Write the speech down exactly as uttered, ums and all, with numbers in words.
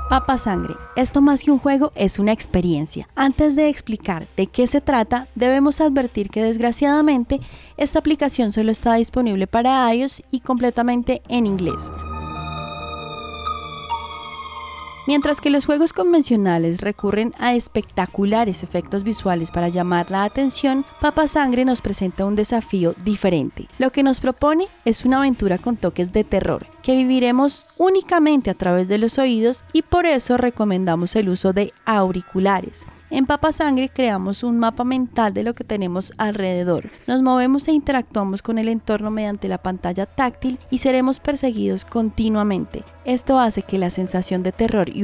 Papa Sangre, esto más que un juego es una experiencia. Antes de explicar de qué se trata, debemos advertir que desgraciadamente esta aplicación solo está disponible para iOS y completamente en inglés. Mientras que los juegos convencionales recurren a espectaculares efectos visuales para llamar la atención, Papa Sangre nos presenta un desafío diferente. Lo que nos propone es una aventura con toques de terror, que viviremos únicamente a través de los oídos y por eso recomendamos el uso de auriculares. En Papa Sangre creamos un mapa mental de lo que tenemos alrededor. Nos movemos e interactuamos con el entorno mediante la pantalla táctil y seremos perseguidos continuamente. Esto hace que la sensación de terror y